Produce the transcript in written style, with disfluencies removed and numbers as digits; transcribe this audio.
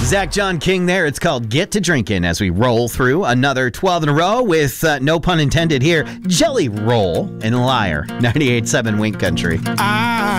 Zach John King there. It's called Get to Drinking as we roll through another 12 in a row with, no pun intended here, Jelly Roll and Liar. 98.7 Wink Country.